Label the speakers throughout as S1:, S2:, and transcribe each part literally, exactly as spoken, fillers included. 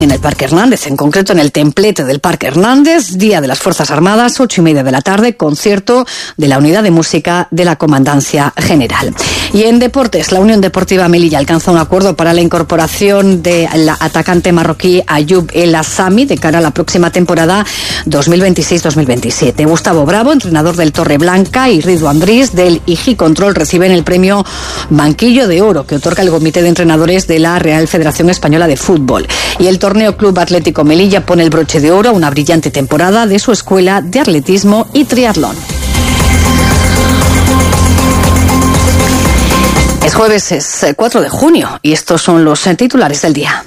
S1: En el Parque Hernández, en concreto en el templete del Parque Hernández, Día de las Fuerzas Armadas, ocho y media de la tarde, concierto de la Unidad de Música de la Comandancia General. Y en deportes, la Unión Deportiva Melilla alcanza un acuerdo para la incorporación del atacante marroquí Ayoub El Assami de cara a la próxima temporada dos mil veintiséis dos mil veintisiete. Gustavo Bravo, entrenador del Torreblanca, y Ridwan Andrés del I G I Control reciben el premio Banquillo de Oro que otorga el Comité de Entrenadores de la Real Federación Española de Fútbol. Y el Torneo Club Atlético Melilla pone el broche de oro a una brillante temporada de su escuela de atletismo y triatlón. Es jueves, es cuatro de junio y estos son los titulares del día.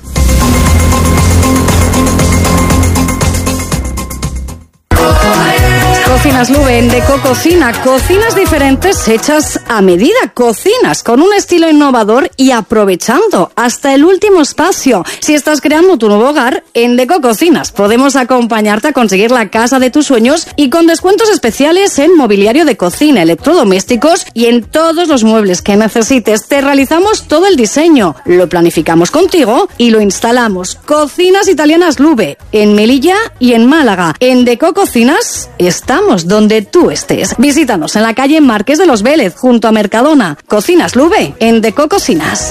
S1: Cocinas Lube, en Deco Cocina, cocinas diferentes hechas a medida, cocinas con un estilo innovador y aprovechando hasta el último espacio. Si estás creando tu nuevo hogar, en Deco Cocinas podemos acompañarte a conseguir la casa de tus sueños y con descuentos especiales en mobiliario de cocina, electrodomésticos y en todos los muebles que necesites. Te realizamos todo el diseño, lo planificamos contigo y lo instalamos. Cocinas Italianas Lube, en Melilla y en Málaga. En Deco Cocinas estamos donde tú estés. Visítanos en la calle Marqués de los Vélez, junto a Mercadona. Cocinas Lube, en Deco Cocinas.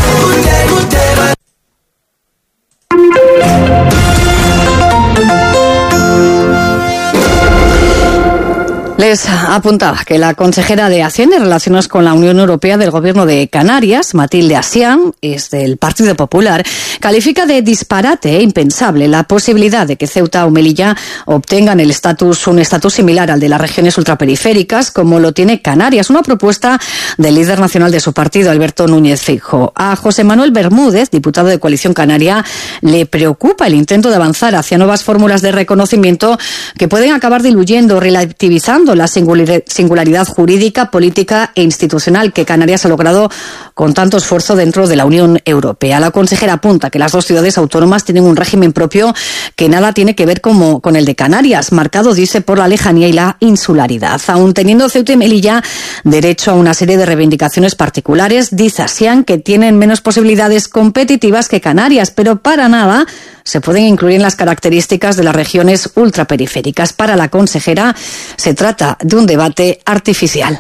S1: Les apuntaba que la consejera de Hacienda y Relaciones con la Unión Europea del Gobierno de Canarias, Matilde Asián, es del Partido Popular, califica de disparate e impensable la posibilidad de que Ceuta o Melilla obtengan el estatus, un estatus similar al de las regiones ultraperiféricas, como lo tiene Canarias, una propuesta del líder nacional de su partido, Alberto Núñez Feijóo. A José Manuel Bermúdez, diputado de Coalición Canaria, le preocupa el intento de avanzar hacia nuevas fórmulas de reconocimiento que pueden acabar diluyendo o relativizando la singularidad jurídica, política e institucional que Canarias ha logrado con tanto esfuerzo dentro de la Unión Europea. La consejera apunta que las dos ciudades autónomas tienen un régimen propio que nada tiene que ver como, con el de Canarias, marcado, dice, por la lejanía y la insularidad. Aun teniendo Ceuta y Melilla derecho a una serie de reivindicaciones particulares, dice Asián que tienen menos posibilidades competitivas que Canarias, pero para nada se pueden incluir en las características de las regiones ultraperiféricas. Para la consejera, se trata de un debate artificial.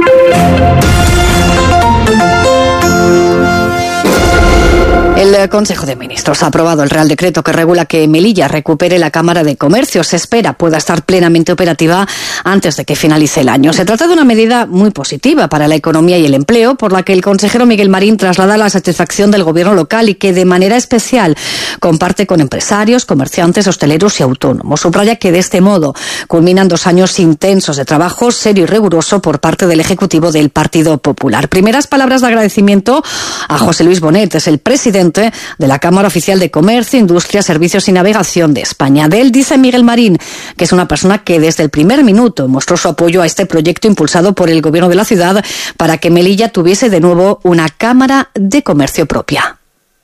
S1: El Consejo de Ministros ha aprobado el Real Decreto que regula que Melilla recupere la Cámara de Comercio. Se espera pueda estar plenamente operativa antes de que finalice el año. Se trata de una medida muy positiva para la economía y el empleo, por la que el consejero Miguel Marín traslada la satisfacción del gobierno local y que de manera especial comparte con empresarios, comerciantes, hosteleros y autónomos. Subraya que de este modo culminan dos años intensos de trabajo serio y riguroso por parte del Ejecutivo del Partido Popular. Primeras palabras de agradecimiento a José Luis Bonet, es el presidente de la Cámara Oficial de Comercio, Industria, Servicios y Navegación de España. De él dice Miguel Marín que es una persona que desde el primer minuto mostró su apoyo a este proyecto impulsado por el Gobierno de la ciudad para que Melilla tuviese de nuevo una Cámara de Comercio propia.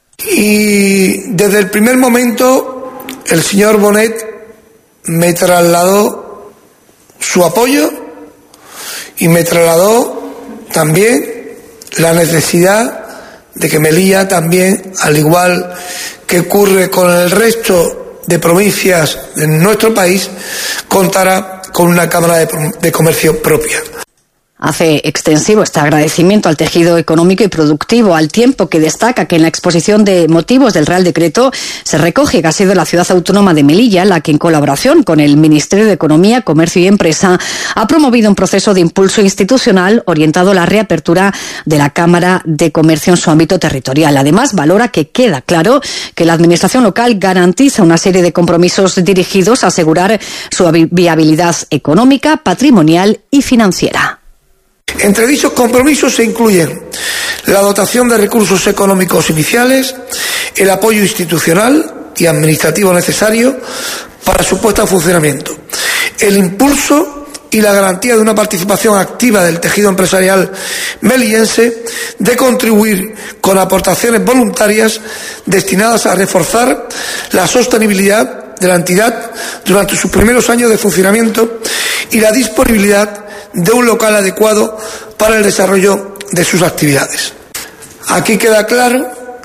S2: Y desde el primer momento el señor Bonet me trasladó su apoyo y me trasladó también la necesidad de que Melilla también, al igual que ocurre con el resto de provincias de nuestro país, contará con una Cámara de, de Comercio propia.
S1: Hace extensivo este agradecimiento al tejido económico y productivo, al tiempo que destaca que en la exposición de motivos del Real Decreto se recoge que ha sido la ciudad autónoma de Melilla la que, en colaboración con el Ministerio de Economía, Comercio y Empresa, ha promovido un proceso de impulso institucional orientado a la reapertura de la Cámara de Comercio en su ámbito territorial. Además, valora que queda claro que la Administración local garantiza una serie de compromisos dirigidos a asegurar su viabilidad económica, patrimonial y financiera.
S2: Entre dichos compromisos se incluyen la dotación de recursos económicos iniciales, el apoyo institucional y administrativo necesario para su puesta en funcionamiento, el impulso y la garantía de una participación activa del tejido empresarial melillense, de contribuir con aportaciones voluntarias destinadas a reforzar la sostenibilidad de la entidad durante sus primeros años de funcionamiento y la disponibilidad de un local adecuado para el desarrollo de sus actividades. Aquí queda claro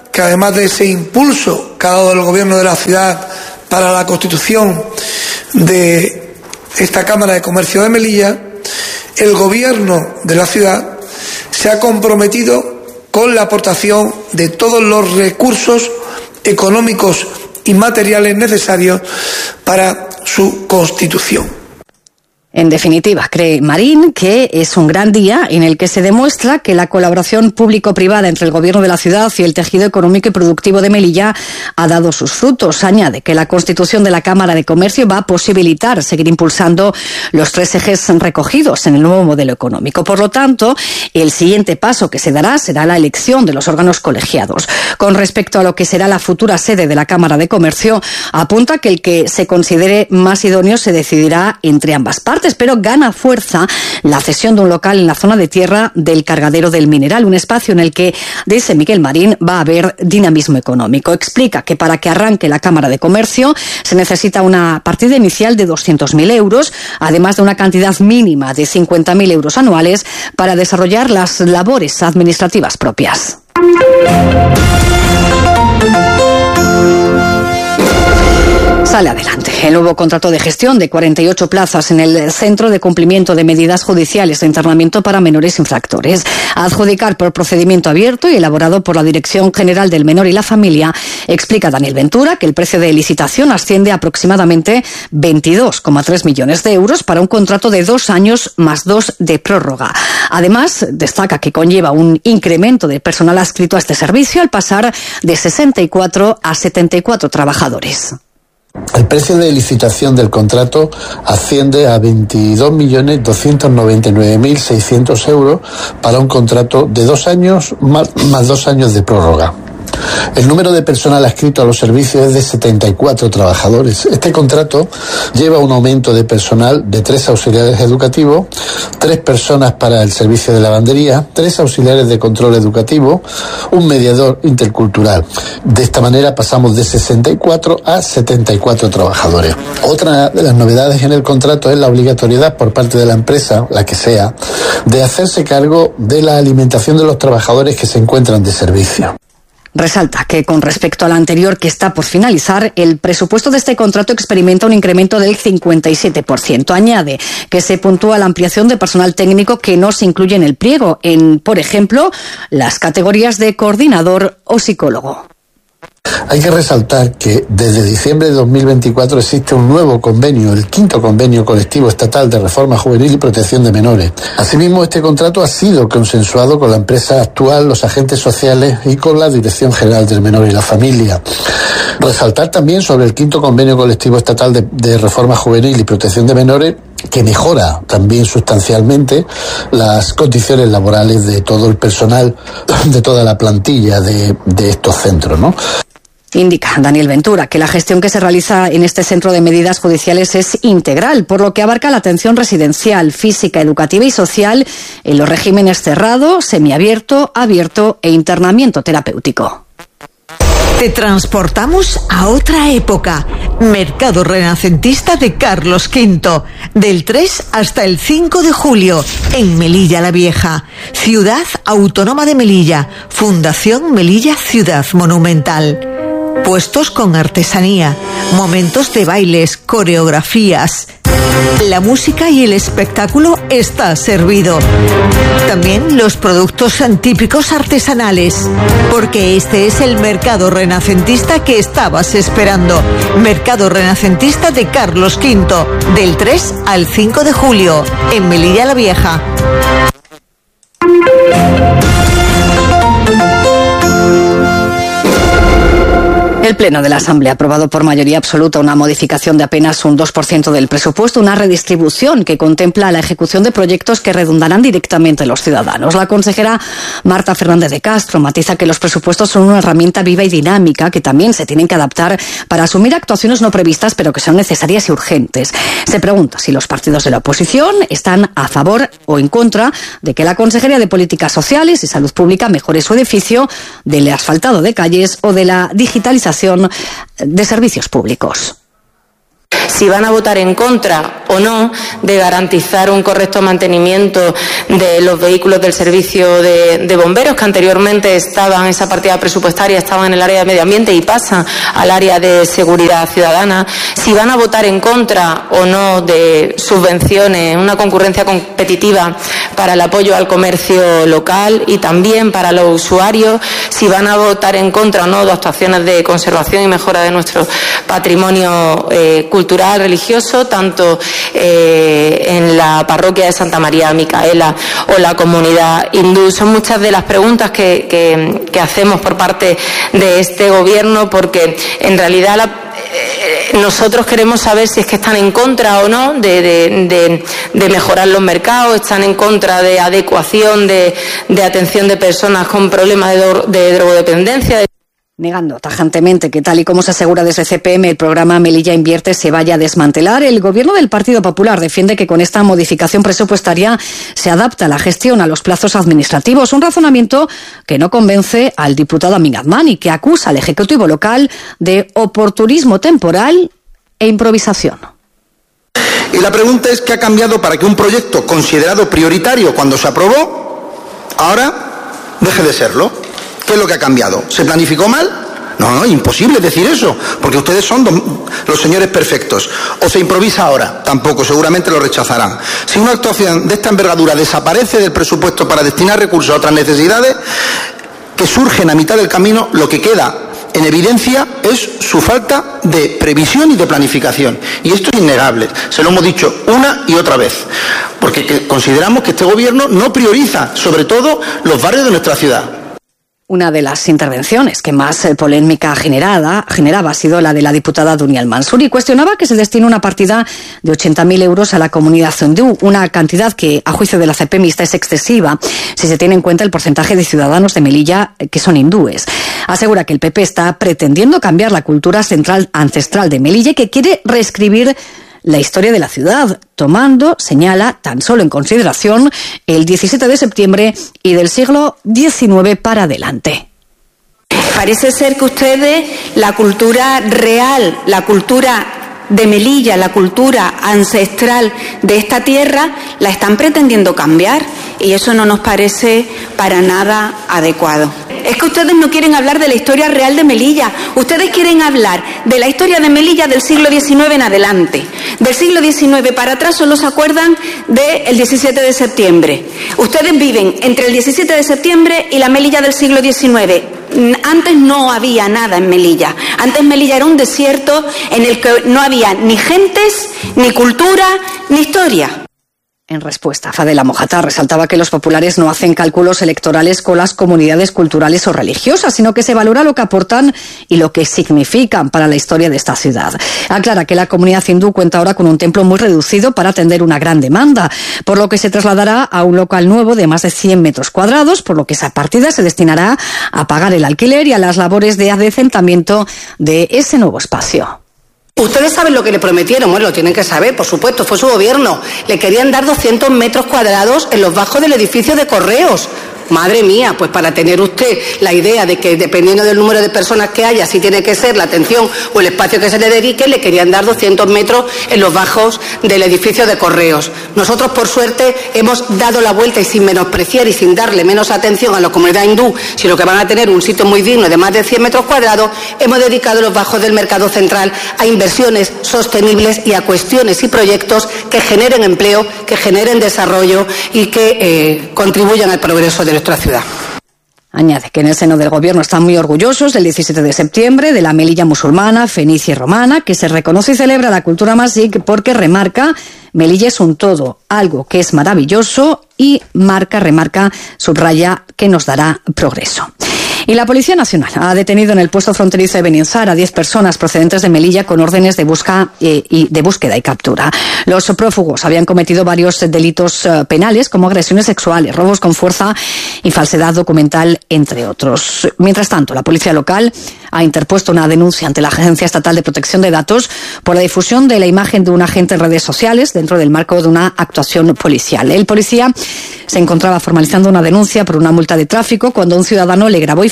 S2: que además de ese impulso que ha dado el Gobierno de la ciudad para la constitución de esta Cámara de Comercio de Melilla, el Gobierno de la ciudad se ha comprometido con la aportación de todos los recursos económicos y materiales necesarios para su constitución.
S1: En definitiva, cree Marín que es un gran día en el que se demuestra que la colaboración público-privada entre el Gobierno de la ciudad y el tejido económico y productivo de Melilla ha dado sus frutos. Añade que la constitución de la Cámara de Comercio va a posibilitar seguir impulsando los tres ejes recogidos en el nuevo modelo económico. Por lo tanto, el siguiente paso que se dará será la elección de los órganos colegiados. Con respecto a lo que será la futura sede de la Cámara de Comercio, apunta que el que se considere más idóneo se decidirá entre ambas partes, pero gana fuerza la cesión de un local en la zona de tierra del cargadero del Mineral, un espacio en el que, dice Miguel Marín, va a haber dinamismo económico. Explica que para que arranque la Cámara de Comercio se necesita una partida inicial de doscientos mil euros, además de una cantidad mínima de cincuenta mil euros anuales para desarrollar las labores administrativas propias. Sale adelante el nuevo contrato de gestión de cuarenta y ocho plazas en el Centro de Cumplimiento de Medidas Judiciales de Internamiento para Menores Infractores, a adjudicar por procedimiento abierto y elaborado por la Dirección General del Menor y la Familia. Explica Daniel Ventura que el precio de licitación asciende a aproximadamente veintidós coma tres millones de euros para un contrato de dos años más dos de prórroga. Además, destaca que conlleva un incremento de personal adscrito a este servicio al pasar de sesenta y cuatro a setenta y cuatro trabajadores.
S3: El precio de licitación del contrato asciende a veintidós millones doscientos noventa y nueve mil seiscientos euros para un contrato de dos años más, más dos años de prórroga. El número de personal adscrito a los servicios es de setenta y cuatro trabajadores. Este contrato lleva un aumento de personal de tres auxiliares educativos, tres personas para el servicio de lavandería, tres auxiliares de control educativo, un mediador intercultural. De esta manera pasamos de sesenta y cuatro a setenta y cuatro trabajadores. Otra de las novedades en el contrato es la obligatoriedad por parte de la empresa, la que sea, de hacerse cargo de la alimentación de los trabajadores que se encuentran de servicio.
S1: Resalta que con respecto al anterior que está por finalizar, el presupuesto de este contrato experimenta un incremento del cincuenta y siete por ciento. Añade que se puntúa la ampliación de personal técnico que no se incluye en el pliego, en, por ejemplo, las categorías de coordinador o psicólogo.
S3: Hay que resaltar que desde diciembre de dos mil veinticuatro existe un nuevo convenio, el quinto convenio colectivo estatal de reforma juvenil y protección de menores. Asimismo, este contrato ha sido consensuado con la empresa actual, los agentes sociales y con la Dirección General del Menor y la Familia. Resaltar también sobre el quinto convenio colectivo estatal de, de reforma juvenil y protección de menores, que mejora también sustancialmente las condiciones laborales de todo el personal, de toda la plantilla de, de estos centros, ¿no?
S1: Indica Daniel Ventura que la gestión que se realiza en este centro de medidas judiciales es integral, por lo que abarca la atención residencial, física, educativa y social en los regímenes cerrado, semiabierto, abierto e internamiento terapéutico.
S4: Te transportamos a otra época. Mercado Renacentista de Carlos quinto. Del tres hasta el cinco de julio. En Melilla la Vieja. Ciudad Autónoma de Melilla. Fundación Melilla Ciudad Monumental. Puestos con artesanía. Momentos de bailes, coreografías. La música y el espectáculo está servido. También los productos típicos artesanales, porque este es el mercado renacentista que estabas esperando. Mercado Renacentista de Carlos quinto, del tres al cinco de julio, en Melilla la Vieja.
S1: El Pleno de la Asamblea ha aprobado por mayoría absoluta una modificación de apenas un dos por ciento del presupuesto, una redistribución que contempla la ejecución de proyectos que redundarán directamente en los ciudadanos. La consejera Marta Fernández de Castro matiza que los presupuestos son una herramienta viva y dinámica que también se tienen que adaptar para asumir actuaciones no previstas pero que son necesarias y urgentes. Se pregunta si los partidos de la oposición están a favor o en contra de que la Consejería de Políticas Sociales y Salud Pública mejore su edificio, del asfaltado de calles o de la digitalización de servicios públicos.
S5: si van a votar en contra o no de garantizar un correcto mantenimiento de los vehículos del servicio de, de bomberos, que anteriormente estaban, esa partida presupuestaria estaban en el área de medio ambiente y pasan al área de seguridad ciudadana, si van a votar en contra o no de subvenciones, una concurrencia competitiva para el apoyo al comercio local y también para los usuarios, si van a votar en contra o no de actuaciones de conservación y mejora de nuestro patrimonio eh, cultural, religioso, tanto eh, en la parroquia de Santa María Micaela o la comunidad hindú. Son muchas de las preguntas que, que, que hacemos por parte de este gobierno, porque en realidad la nosotros queremos saber si es que están en contra o no de, de, de, de mejorar los mercados, están en contra de adecuación de, de atención de personas con problemas de, de drogodependencia.
S1: Negando tajantemente que, tal y como se asegura desde C P M, el programa Melilla Invierte se vaya a desmantelar, el Gobierno del Partido Popular defiende que con esta modificación presupuestaria se adapta la gestión a los plazos administrativos, un razonamiento que no convence al diputado Amin Admani, que acusa al Ejecutivo local de oportunismo temporal e improvisación.
S6: Y la pregunta es, ¿qué ha cambiado para que un proyecto considerado prioritario cuando se aprobó, ahora deje de serlo? ¿Qué es lo que ha cambiado? ¿Se planificó mal? No, no, imposible decir eso, porque ustedes son los señores perfectos. ¿O se improvisa ahora? Tampoco, seguramente lo rechazarán. Si una actuación de esta envergadura desaparece del presupuesto para destinar recursos a otras necesidades que surgen a mitad del camino, lo que queda en evidencia es su falta de previsión y de planificación. Y esto es innegable, se lo hemos dicho una y otra vez, porque consideramos que este gobierno no prioriza, sobre todo, los barrios de nuestra ciudad.
S1: Una de las intervenciones que más polémica generada, generaba ha sido la de la diputada Dunia Al-Mansur, y cuestionaba que se destine una partida de ochenta mil euros a la comunidad hindú, una cantidad que, a juicio de la C P M, es excesiva si se tiene en cuenta el porcentaje de ciudadanos de Melilla que son hindúes. Asegura que el P P está pretendiendo cambiar la cultura central ancestral de Melilla y que quiere reescribir la historia de la ciudad, tomando, señala, tan solo en consideración el diecisiete de septiembre y del siglo diecinueve para adelante.
S7: Parece ser que ustedes la cultura real, la cultura de Melilla, la cultura ancestral de esta tierra, la están pretendiendo cambiar, y eso no nos parece para nada adecuado. Es que ustedes no quieren hablar de la historia real de Melilla, ustedes quieren hablar de la historia de Melilla del siglo diecinueve en adelante. Del siglo diecinueve para atrás solo se acuerdan del diecisiete de septiembre. Ustedes viven entre el diecisiete de septiembre y la Melilla del siglo diecinueve. Antes no había nada en Melilla. Antes Melilla era un desierto en el que no había ni gentes, ni cultura, ni historia.
S1: En respuesta, Fadela Mojatar resaltaba que los populares no hacen cálculos electorales con las comunidades culturales o religiosas, sino que se valora lo que aportan y lo que significan para la historia de esta ciudad. Aclara que la comunidad hindú cuenta ahora con un templo muy reducido para atender una gran demanda, por lo que se trasladará a un local nuevo de más de cien metros cuadrados, por lo que esa partida se destinará a pagar el alquiler y a las labores de adecentamiento de ese nuevo espacio.
S8: Ustedes saben lo que le prometieron, bueno, lo tienen que saber, por supuesto, fue su gobierno. Le querían dar doscientos metros cuadrados en los bajos del edificio de Correos. Madre mía, pues para tener usted la idea de que dependiendo del número de personas que haya, si tiene que ser la atención o el espacio que se le dedique, le querían dar doscientos metros en los bajos del edificio de Correos. Nosotros, por suerte, hemos dado la vuelta y sin menospreciar y sin darle menos atención a la comunidad hindú, sino que van a tener un sitio muy digno de más de cien metros cuadrados, hemos dedicado los bajos del mercado central a inversiones sostenibles y a cuestiones y proyectos que generen empleo, que generen desarrollo y que eh, contribuyan al progreso de nuestra ciudad.
S1: Añade que en el seno del gobierno están muy orgullosos del diecisiete de septiembre, de la Melilla musulmana, fenicia y romana, que se reconoce y celebra la cultura masí porque remarca Melilla es un todo, algo que es maravilloso y marca, remarca, subraya que nos dará progreso. Y la Policía Nacional ha detenido en el puesto fronterizo de Beninsar a diez personas procedentes de Melilla con órdenes de, busca, eh, y de búsqueda y captura. Los prófugos habían cometido varios delitos eh, penales como agresiones sexuales, robos con fuerza y falsedad documental, entre otros. Mientras tanto, la policía local ha interpuesto una denuncia ante la Agencia Estatal de Protección de Datos por la difusión de la imagen de un agente en redes sociales dentro del marco de una actuación policial. El policía se encontraba formalizando una denuncia por una multa de tráfico cuando un ciudadano le grabó y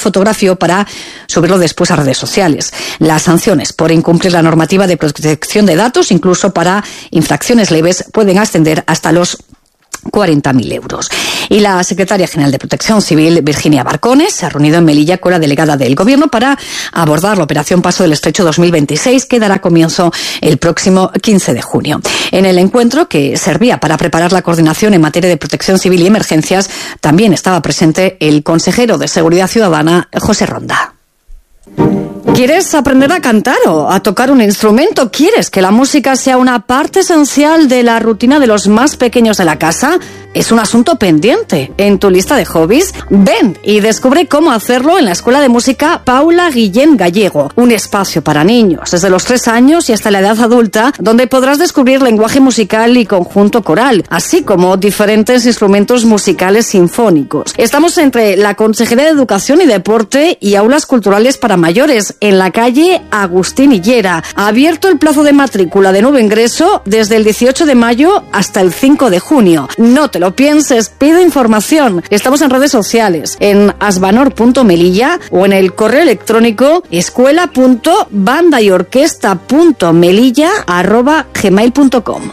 S1: fotografió para subirlo después a redes sociales. Las sanciones por incumplir la normativa de protección de datos, incluso para infracciones leves, pueden ascender hasta los cuarenta mil euros. Y la secretaria general de Protección Civil, Virginia Barcones, se ha reunido en Melilla con la delegada del Gobierno para abordar la Operación Paso del Estrecho dos mil veintiséis, que dará comienzo el próximo quince de junio. En el encuentro, que servía para preparar la coordinación en materia de protección civil y emergencias, también estaba presente el consejero de Seguridad Ciudadana, José Ronda. ¿Quieres aprender a cantar o a tocar un instrumento? ¿Quieres que la música sea una parte esencial de la rutina de los más pequeños de la casa? ¿Es un asunto pendiente en tu lista de hobbies? Ven y descubre cómo hacerlo en la Escuela de Música Paula Guillén Gallego, un espacio para niños desde los tres años y hasta la edad adulta, donde podrás descubrir lenguaje musical y conjunto coral, así como diferentes instrumentos musicales sinfónicos. Estamos entre la Consejería de Educación y Deporte y Aulas Culturales para Mayores, en la calle Agustín Hillera. Ha abierto el plazo de matrícula de nuevo ingreso desde el dieciocho de mayo hasta el cinco de junio. No te lo pienses, pide información. Estamos en redes sociales, en asbanor punto melilla o en el correo electrónico escuela punto banda y orquesta punto melilla arroba gmail punto com.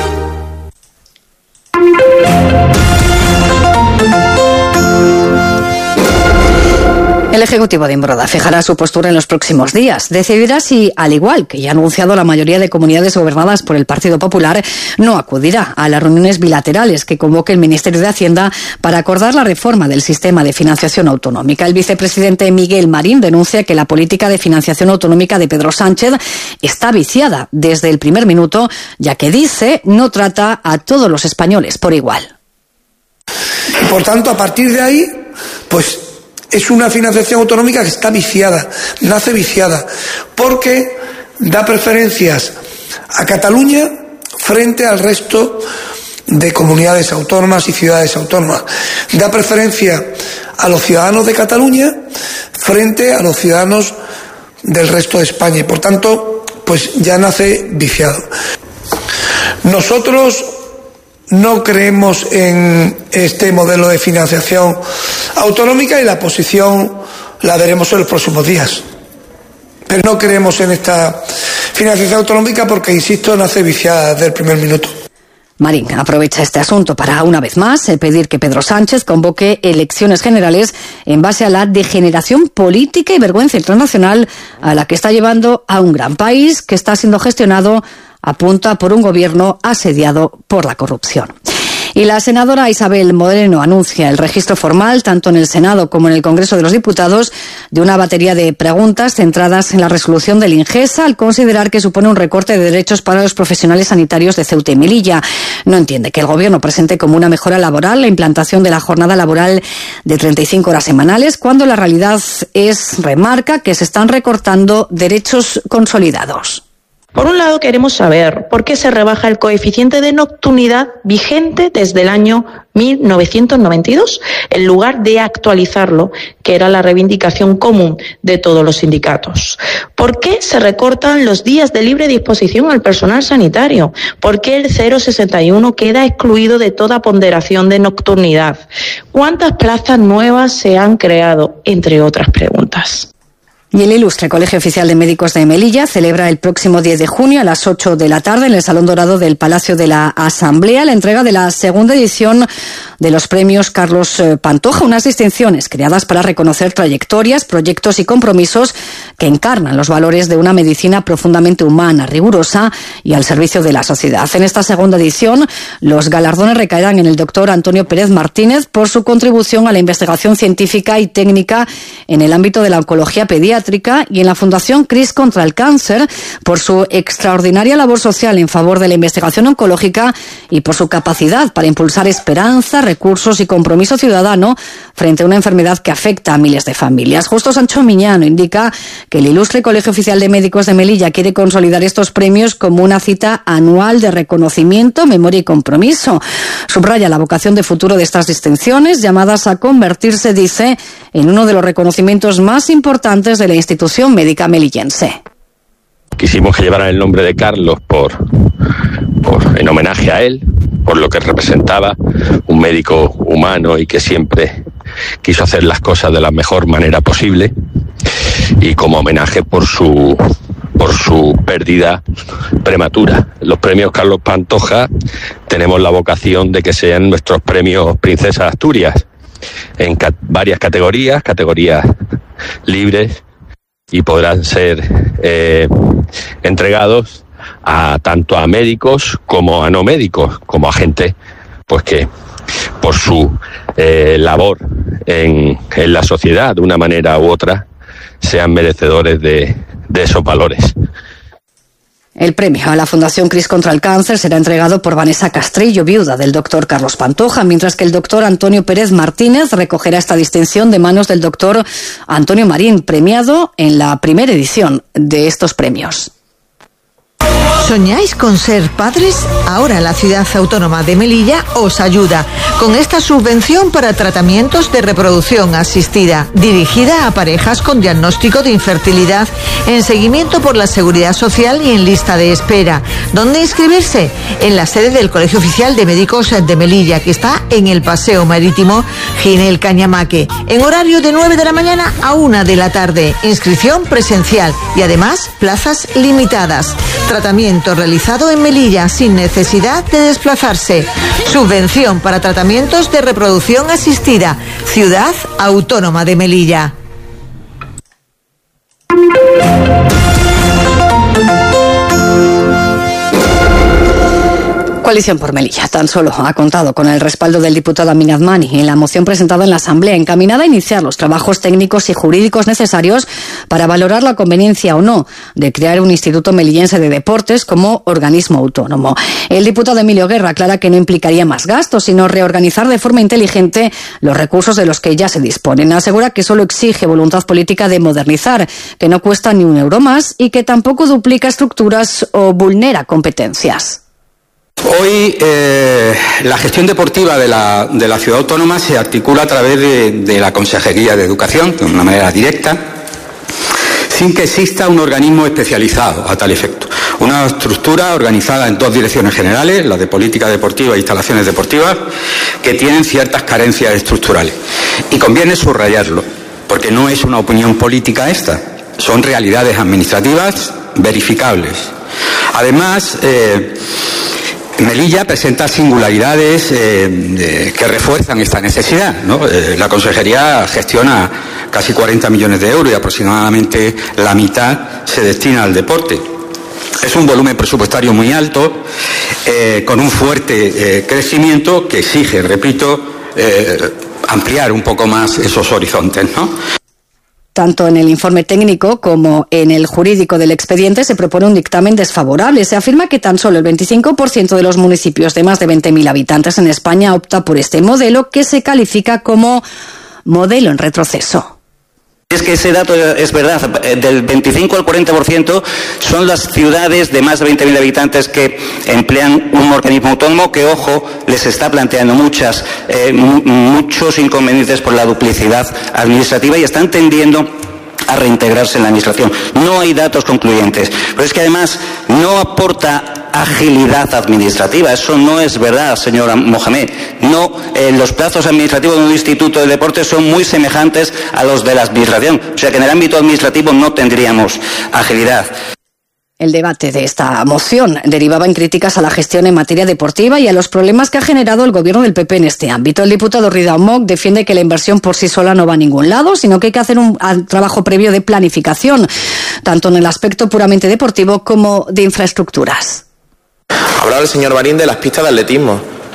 S1: El Ejecutivo de Imbroda fijará su postura en los próximos días. Decidirá si, al igual que ya ha anunciado la mayoría de comunidades gobernadas por el Partido Popular, no acudirá a las reuniones bilaterales que convoque el Ministerio de Hacienda para acordar la reforma del sistema de financiación autonómica. El vicepresidente Miguel Marín denuncia que la política de financiación autonómica de Pedro Sánchez está viciada desde el primer minuto, ya que dice no trata a todos los españoles por igual.
S2: Y por tanto, a partir de ahí, pues es una financiación autonómica que está viciada, nace viciada, porque da preferencias a Cataluña frente al resto de comunidades autónomas y ciudades autónomas. Da preferencia a los ciudadanos de Cataluña frente a los ciudadanos del resto de España. Y por tanto, pues ya nace viciado. Nosotros no creemos en este modelo de financiación autonómica y la posición la veremos en los próximos días. Pero no creemos en esta financiación autonómica porque, insisto, nace viciada desde el primer minuto.
S1: Marín aprovecha este asunto para, una vez más, pedir que Pedro Sánchez convoque elecciones generales en base a la degeneración política y vergüenza internacional a la que está llevando a un gran país que está siendo gestionado apunta por un gobierno asediado por la corrupción. Y la senadora Isabel Moreno anuncia el registro formal, tanto en el Senado como en el Congreso de los Diputados, de una batería de preguntas centradas en la resolución del Ingesa, al considerar que supone un recorte de derechos para los profesionales sanitarios de Ceuta y Melilla. No entiende que el Gobierno presente como una mejora laboral la implantación de la jornada laboral de treinta y cinco horas semanales, cuando la realidad es, remarca, que se están recortando derechos consolidados.
S9: Por un lado, queremos saber por qué se rebaja el coeficiente de nocturnidad vigente desde el año mil novecientos noventa y dos, en lugar de actualizarlo, que era la reivindicación común de todos los sindicatos. ¿Por qué se recortan los días de libre disposición al personal sanitario? ¿Por qué el cero coma sesenta y uno queda excluido de toda ponderación de nocturnidad? ¿Cuántas plazas nuevas se han creado? Entre otras preguntas.
S1: Y el Ilustre Colegio Oficial de Médicos de Melilla celebra el próximo diez de junio a las ocho de la tarde en el Salón Dorado del Palacio de la Asamblea la entrega de la segunda edición de los premios Carlos Pantoja, unas distinciones creadas para reconocer trayectorias, proyectos y compromisos que encarnan los valores de una medicina profundamente humana, rigurosa y al servicio de la sociedad. En esta segunda edición, los galardones recaerán en el doctor Antonio Pérez Martínez por su contribución a la investigación científica y técnica en el ámbito de la oncología pediátrica, y en la Fundación CRIS contra el Cáncer por su extraordinaria labor social en favor de la investigación oncológica y por su capacidad para impulsar esperanza, recursos y compromiso ciudadano frente a una enfermedad que afecta a miles de familias. Justo Sancho Miñano indica que el Ilustre Colegio Oficial de Médicos de Melilla quiere consolidar estos premios como una cita anual de reconocimiento, memoria y compromiso. Subraya la vocación de futuro de estas distinciones, llamadas a convertirse, dice, en uno de los reconocimientos más importantes de la institución médica melillense.
S10: Quisimos que llevaran el nombre de Carlos por, por en homenaje a él, por lo que representaba, un médico humano y que siempre quiso hacer las cosas de la mejor manera posible y como homenaje por su por su pérdida prematura. Los premios Carlos Pantoja tenemos la vocación de que sean nuestros premios Princesa de Asturias en ca- varias categorías, categorías libres, y podrán ser eh, entregados a tanto a médicos como a no médicos, como a gente pues que por su eh, labor en, en la sociedad de una manera u otra sean merecedores de, de esos valores.
S1: El premio a la Fundación CRIS contra el Cáncer será entregado por Vanessa Castrillo, viuda del doctor Carlos Pantoja, mientras que el doctor Antonio Pérez Martínez recogerá esta distinción de manos del doctor Antonio Marín, premiado en la primera edición de estos premios.
S4: ¿Soñáis con ser padres? Ahora la Ciudad Autónoma de Melilla os ayuda con esta subvención para tratamientos de reproducción asistida, dirigida a parejas con diagnóstico de infertilidad, en seguimiento por la Seguridad Social y en lista de espera. ¿Dónde inscribirse? En la sede del Colegio Oficial de Médicos de Melilla, que está en el Paseo Marítimo Ginel Cañamaque, en horario de nueve de la mañana a una de la tarde. Inscripción presencial y además plazas limitadas. Tratamiento realizado en Melilla sin necesidad de desplazarse. Subvención para tratamientos de reproducción asistida. Ciudad Autónoma de Melilla.
S1: Coalición por Melilla tan solo ha contado con el respaldo del diputado Amin Admani en la moción presentada en la Asamblea, encaminada a iniciar los trabajos técnicos y jurídicos necesarios para valorar la conveniencia o no de crear un Instituto Melillense de Deportes como organismo autónomo. El diputado Emilio Guerra aclara que no implicaría más gastos, sino reorganizar de forma inteligente los recursos de los que ya se disponen. Asegura que solo exige voluntad política de modernizar, que no cuesta ni un euro más y que tampoco duplica estructuras o vulnera competencias.
S11: Hoy eh, la gestión deportiva de la, de la ciudad autónoma se articula a través de, de la Consejería de Educación, de una manera directa, sin que exista un organismo especializado a tal efecto. Una estructura organizada en dos direcciones generales, la de política deportiva e instalaciones deportivas, que tienen ciertas carencias estructurales. Y conviene subrayarlo, porque no es una opinión política esta, son realidades administrativas verificables. Además, eh, Melilla presenta singularidades eh, de, que refuerzan esta necesidad, ¿no? Eh, la Consejería gestiona casi cuarenta millones de euros y aproximadamente la mitad se destina al deporte. Es un volumen presupuestario muy alto, eh, con un fuerte eh, crecimiento que exige, repito, eh, ampliar un poco más esos horizontes, ¿no?
S1: Tanto en el informe técnico como en el jurídico del expediente se propone un dictamen desfavorable. Se afirma que tan solo el veinticinco por ciento de los municipios de más de veinte mil habitantes en España opta por este modelo, que se califica como modelo en retroceso.
S12: Es que ese dato es verdad, del veinticinco al cuarenta por ciento son las ciudades de más de veinte mil habitantes que emplean un organismo autónomo que, ojo, les está planteando muchas, eh, muchos inconvenientes por la duplicidad administrativa y están tendiendo a reintegrarse en la administración. No hay datos concluyentes, pero es que además no aporta agilidad administrativa. Eso no es verdad, señora Mohamed. No, eh, los plazos administrativos de un instituto de deporte son muy semejantes a los de la administración. O sea que en el ámbito administrativo no tendríamos agilidad.
S1: El debate de esta moción derivaba en críticas a la gestión en materia deportiva y a los problemas que ha generado el gobierno del P P en este ámbito. El diputado Rida Omok defiende que la inversión por sí sola no va a ningún lado, sino que hay que hacer un trabajo previo de planificación, tanto en el aspecto puramente deportivo como de infraestructuras.
S13: Hablaba el señor Marín de las pistas de atletismo.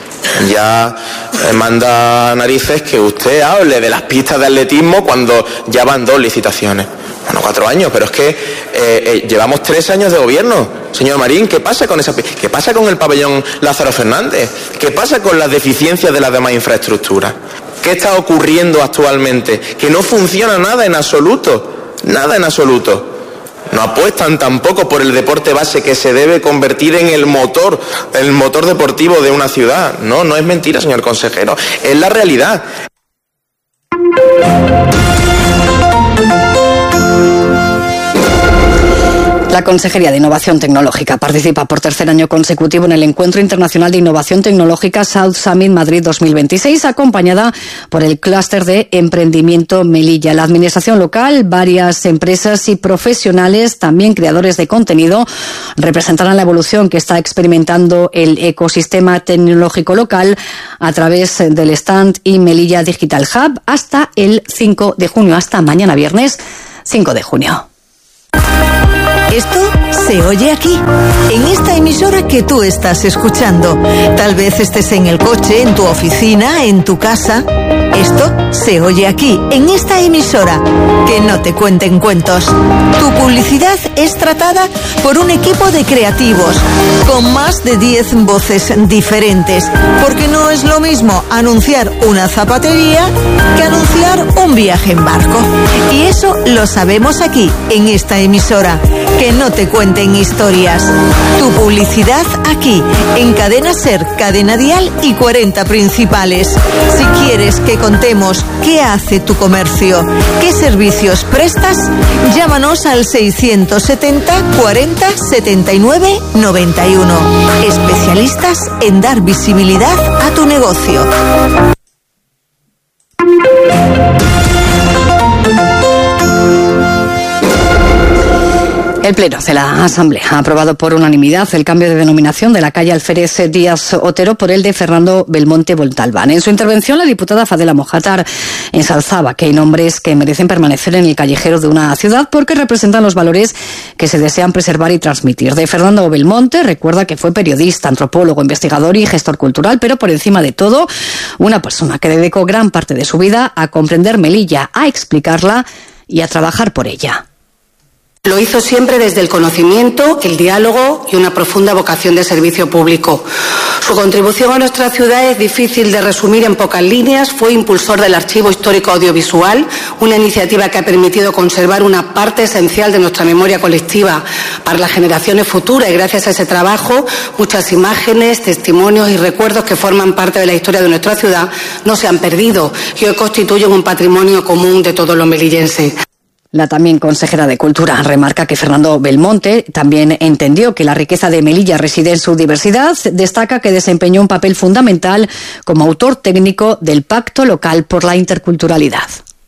S13: Ya eh, manda narices que usted hable de las pistas de atletismo cuando ya van dos licitaciones. Bueno, cuatro años, pero es que eh, eh, llevamos tres años de gobierno. Señor Marín, ¿qué pasa con esa, qué pasa con el pabellón Lázaro Fernández? ¿Qué pasa con las deficiencias de las demás infraestructuras? ¿Qué está ocurriendo actualmente? Que no funciona nada en absoluto, nada en absoluto. No apuestan tampoco por el deporte base que se debe convertir en el motor, el motor deportivo de una ciudad. No, no es mentira, señor consejero, es la realidad.
S1: La Consejería de Innovación Tecnológica participa por tercer año consecutivo en el Encuentro Internacional de Innovación Tecnológica South Summit Madrid dos mil veintiséis, acompañada por el Clúster de Emprendimiento Melilla. La Administración local, varias empresas y profesionales, también creadores de contenido, representarán la evolución que está experimentando el ecosistema tecnológico local a través del stand y Melilla Digital Hub hasta el cinco de junio, hasta mañana viernes cinco de junio.
S4: Esto se oye aquí, en esta emisora que tú estás escuchando. Tal vez estés en el coche, en tu oficina, en tu casa. Esto se oye aquí, en esta emisora. Que no te cuenten cuentos. Tu publicidad es tratada por un equipo de creativos, con más de diez voces diferentes. Porque no es lo mismo anunciar una zapatería que anunciar un viaje en barco. Y eso lo sabemos aquí, en esta emisora. Que no te cuenten historias. Tu publicidad aquí, en Cadena Ser, Cadena Dial y cuarenta principales. Si quieres que contemos qué hace tu comercio, qué servicios prestas, llámanos al seiscientos setenta cuarenta setenta y nueve noventa y uno. Especialistas en dar visibilidad a tu negocio.
S1: El Pleno de la Asamblea ha aprobado por unanimidad el cambio de denominación de la calle Alférez Díaz Otero por el de Fernando Belmonte Montalbán. En su intervención, la diputada Fadela Mojátar ensalzaba que hay nombres que merecen permanecer en el callejero de una ciudad porque representan los valores que se desean preservar y transmitir. De Fernando Belmonte, recuerda que fue periodista, antropólogo, investigador y gestor cultural, pero por encima de todo, una persona que dedicó gran parte de su vida a comprender Melilla, a explicarla y a trabajar por ella.
S8: Lo hizo siempre desde el conocimiento, el diálogo y una profunda vocación de servicio público. Su contribución a nuestra ciudad es difícil de resumir en pocas líneas. Fue impulsor del Archivo Histórico Audiovisual, una iniciativa que ha permitido conservar una parte esencial de nuestra memoria colectiva para las generaciones futuras, y gracias a ese trabajo muchas imágenes, testimonios y recuerdos que forman parte de la historia de nuestra ciudad no se han perdido y hoy constituyen un patrimonio común de todos los melillenses.
S1: La también consejera de Cultura remarca que Fernando Belmonte también entendió que la riqueza de Melilla reside en su diversidad. Destaca que desempeñó un papel fundamental como autor técnico del Pacto Local por la Interculturalidad.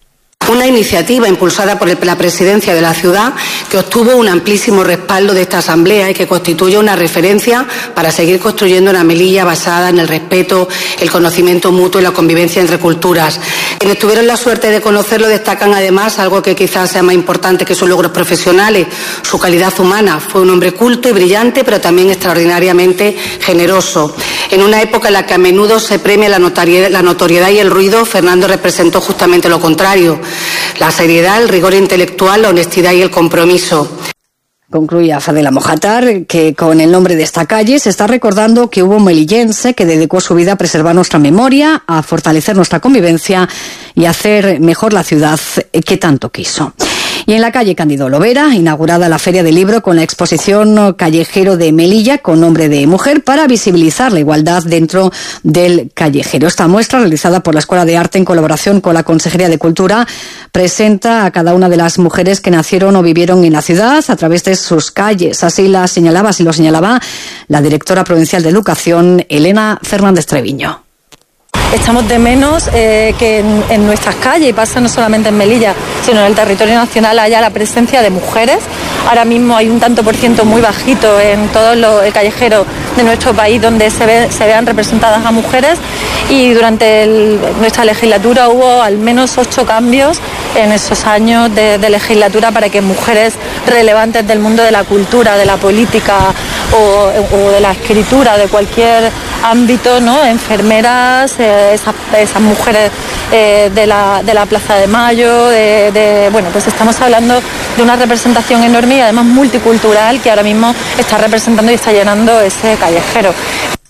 S8: Una iniciativa impulsada por la presidencia de la ciudad que obtuvo un amplísimo respaldo de esta asamblea y que constituye una referencia para seguir construyendo una Melilla basada en el respeto, el conocimiento mutuo y la convivencia entre culturas. Quienes tuvieron la suerte de conocerlo destacan además algo que quizás sea más importante que sus logros profesionales, su calidad humana. Fue un hombre culto y brillante, pero también extraordinariamente generoso. En una época en la que a menudo se premia la notoriedad, la notoriedad y el ruido, Fernando representó justamente lo contrario. La seriedad, el rigor intelectual, la honestidad y el compromiso.
S1: Concluía Fadela Mojátar que con el nombre de esta calle se está recordando que hubo un melillense que dedicó su vida a preservar nuestra memoria, a fortalecer nuestra convivencia y a hacer mejor la ciudad que tanto quiso. Y en la calle Cándido Lovera, inaugurada la Feria del Libro con la exposición Callejero de Melilla con nombre de mujer para visibilizar la igualdad dentro del callejero. Esta muestra, realizada por la Escuela de Arte en colaboración con la Consejería de Cultura, presenta a cada una de las mujeres que nacieron o vivieron en la ciudad a través de sus calles. Así la señalaba, así lo señalaba la directora provincial de Educación, Elena Fernández Treviño.
S14: Echamos de menos eh, que en, en nuestras calles, y pasa no solamente en Melilla, sino en el territorio nacional, haya la presencia de mujeres. Ahora mismo hay un tanto por ciento muy bajito en todo lo, el callejero de nuestro país donde se, ve, se vean representadas a mujeres, y durante el, nuestra legislatura hubo al menos ocho cambios en esos años de, de legislatura para que mujeres relevantes del mundo de la cultura, de la política o, o de la escritura, de cualquier ámbito, ¿no? Enfermeras, eh, esas, esas mujeres eh, de, la, de la Plaza de Mayo, de, de, bueno, pues estamos hablando de una representación enorme y además multicultural que ahora mismo está representando y está llenando ese callejero.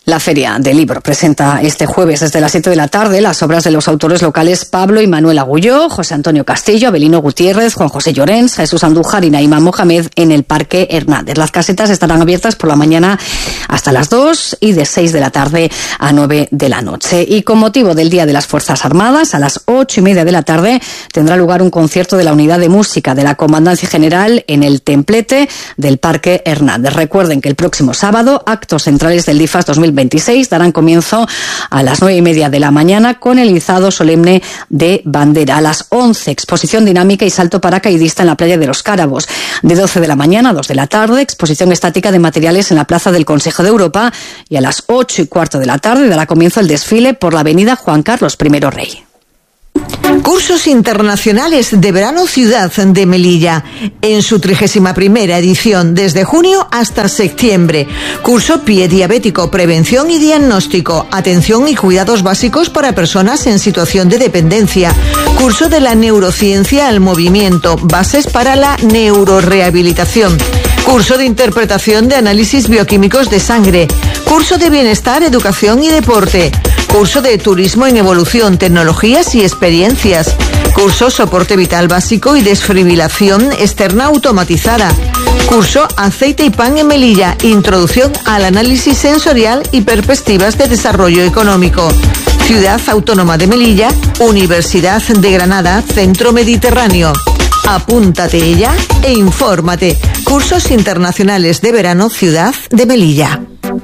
S1: La Feria del Libro presenta este jueves desde las siete de la tarde las obras de los autores locales Pablo y Manuel Agulló, José Antonio Castillo, Abelino Gutiérrez, Juan José Llorens, Jesús Andújar y Naima Mohamed en el Parque Hernández. Las casetas estarán abiertas por la mañana hasta las dos y de seis de la tarde a nueve de la noche. Y con motivo del Día de las Fuerzas Armadas, a las ocho y media de la tarde tendrá lugar un concierto de la Unidad de Música de la Comandancia General en el Templete del Parque Hernández. Recuerden que el próximo sábado, actos centrales del D I F A S dos mil veintiséis darán comienzo a las nueve y media de la mañana con el izado solemne de bandera. A las once, exposición dinámica y salto paracaidista en la playa de los Cárabos. De doce de la mañana a dos de la tarde, exposición estática de materiales en la Plaza del Consejo de Europa. Y a las ocho y cuarto de la tarde dará comienzo el desfile por la avenida Juan Carlos primero Rey.
S4: Cursos internacionales de verano Ciudad de Melilla, en su trigésima primera edición, desde junio hasta septiembre. Curso Pie Diabético, Prevención y Diagnóstico, Atención y Cuidados Básicos para Personas en Situación de Dependencia. Curso de la Neurociencia al Movimiento, Bases para la Neurorehabilitación. Curso de Interpretación de Análisis Bioquímicos de Sangre. Curso de Bienestar, Educación y Deporte. Curso de Turismo en Evolución, Tecnologías y Experiencias. Curso Soporte Vital Básico y Desfibrilación Externa Automatizada. Curso Aceite y Pan en Melilla, Introducción al Análisis Sensorial y Perspectivas de Desarrollo Económico. Ciudad Autónoma de Melilla, Universidad de Granada, Centro Mediterráneo. Apúntate ya e infórmate. Cursos Internacionales de Verano Ciudad de Melilla.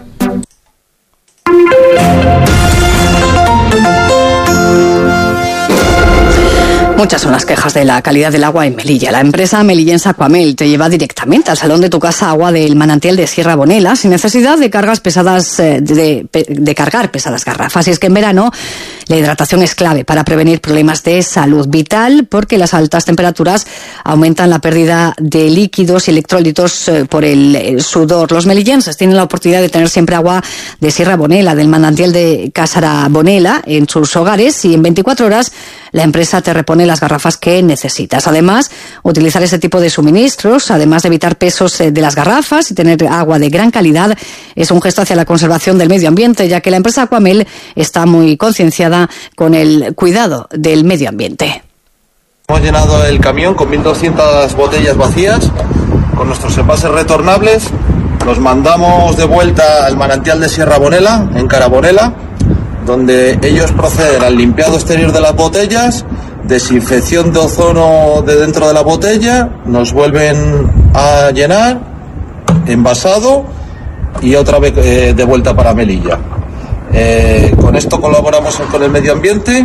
S1: Muchas son las quejas de la calidad del agua en Melilla. La empresa melillense Aquamel te lleva directamente al salón de tu casa agua del manantial de Sierra Bonela sin necesidad de cargas pesadas de, de, de cargar pesadas garrafas. Y es que en verano la hidratación es clave para prevenir problemas de salud vital porque las altas temperaturas aumentan la pérdida de líquidos y electrolitos por el sudor. Los melillenses tienen la oportunidad de tener siempre agua de Sierra Bonela, del manantial de Cásara Bonela, en sus hogares, y en veinticuatro horas la empresa te repone las garrafas que necesitas. Además, utilizar ese tipo de suministros, además de evitar pesos de las garrafas y tener agua de gran calidad, es un gesto hacia la conservación del medio ambiente, ya que la empresa Aquamel está muy concienciada con el cuidado del medio ambiente.
S15: Hemos llenado el camión con mil doscientas botellas vacías, con nuestros envases retornables. Los mandamos de vuelta al manantial de Sierra Bonela, en Carabonela, donde ellos proceden al limpiado exterior de las botellas, desinfección de ozono de dentro de la botella, nos vuelven a llenar, envasado y otra vez eh, de vuelta para Melilla. Eh, con esto colaboramos con el medio ambiente.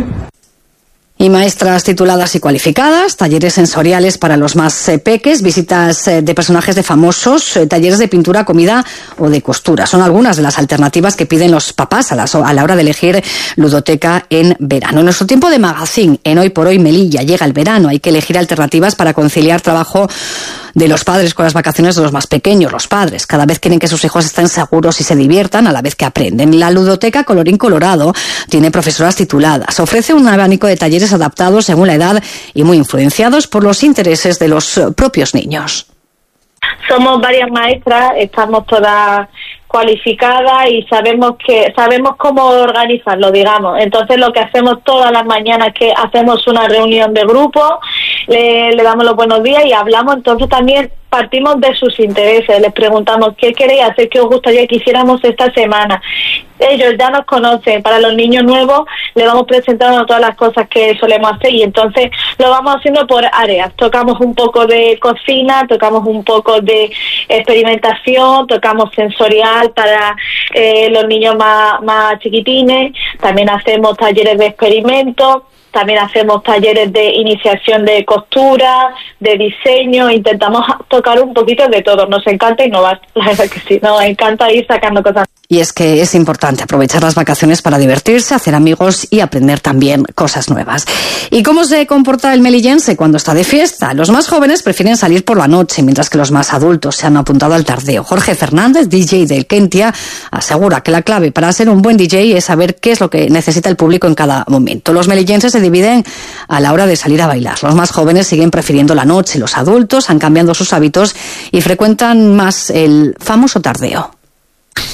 S1: Y maestras tituladas y cualificadas, talleres sensoriales para los más eh, peques, visitas eh, de personajes de famosos, eh, talleres de pintura, comida o de costura. Son algunas de las alternativas que piden los papás a la, a la hora de elegir ludoteca en verano. En nuestro tiempo de magazine, en Hoy por Hoy Melilla, llega el verano. Hay que elegir alternativas para conciliar trabajo de los padres con las vacaciones de los más pequeños. Los padres cada vez quieren que sus hijos estén seguros y se diviertan a la vez que aprenden. La ludoteca Colorín Colorado tiene profesoras tituladas. Ofrece un abanico de talleres adaptados según la edad y muy influenciados por los intereses de los propios niños.
S16: Somos varias maestras, estamos todas cualificadas y sabemos que sabemos cómo organizarlo, digamos. Entonces lo que hacemos todas las mañanas es que hacemos una reunión de grupo, le, le damos los buenos días y hablamos. Entonces también partimos de sus intereses, les preguntamos qué queréis hacer, qué os gustaría que hiciéramos esta semana. Ellos ya nos conocen. Para los niños nuevos le vamos presentando todas las cosas que solemos hacer y entonces lo vamos haciendo por áreas. Tocamos un poco de cocina, tocamos un poco de experimentación, tocamos sensorial para eh, los niños más, más chiquitines, también hacemos talleres de experimentos. También hacemos talleres de iniciación de costura, de diseño, intentamos tocar un poquito de todo. Nos encanta innovar, la verdad que sí, nos encanta ir sacando cosas.
S1: Y es que es importante aprovechar las vacaciones para divertirse, hacer amigos y aprender también cosas nuevas. ¿Y cómo se comporta el melillense cuando está de fiesta? Los más jóvenes prefieren salir por la noche, mientras que los más adultos se han apuntado al tardeo. Jorge Fernández, D J del Kentia, asegura que la clave para ser un buen D J es saber qué es lo que necesita el público en cada momento. Los melillenses se dividen a la hora de salir a bailar. Los más jóvenes siguen prefiriendo la noche. Los adultos han cambiado sus hábitos y frecuentan más el famoso tardeo.
S17: Pues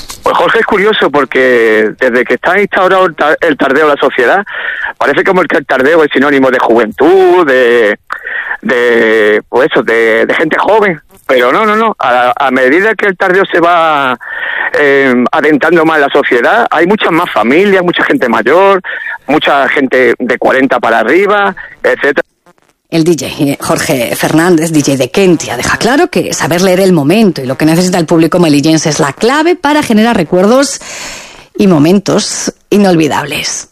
S17: Jorge, es curioso porque desde que está instaurado el tardeo en la sociedad, parece como que el tardeo es sinónimo de juventud, de, de pues eso, de, de gente joven. Pero no, no, no. A, a medida que el tardeo se va eh, adentrando más en la sociedad, hay muchas más familias, mucha gente mayor, mucha gente de cuarenta para arriba, etcétera.
S1: El D J Jorge Fernández, D J de Kentia, deja claro que saber leer el momento y lo que necesita el público melillense es la clave para generar recuerdos y momentos inolvidables.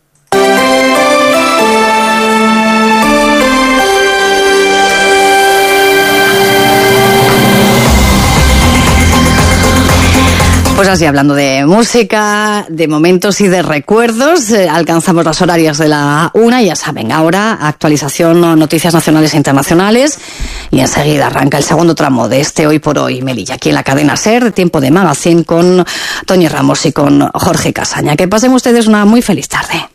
S1: Pues así, hablando de música, de momentos y de recuerdos, eh, alcanzamos las horarias de la una, ya saben, ahora actualización, noticias nacionales e internacionales, y enseguida arranca el segundo tramo de este Hoy por Hoy Melilla, aquí en la cadena SER, Tiempo de Magazine, con Toñi Ramos y con Jorge Casaña. Que pasen ustedes una muy feliz tarde.